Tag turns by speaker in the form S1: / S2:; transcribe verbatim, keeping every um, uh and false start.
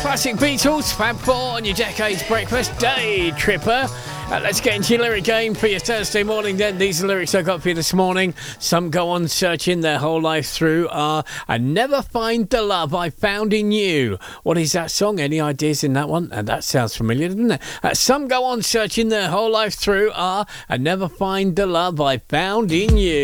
S1: Classic Beatles, Fab Four on your Decades Breakfast Day Tripper. Uh, let's get into your lyric game for your Thursday morning then. These are lyrics I got for you this morning. Some go on searching their whole life through are I never find the love I found in you. What is that song? Any ideas in that one? And that sounds familiar, doesn't it? Uh, some go on searching their whole life through are I never find the love I found in you.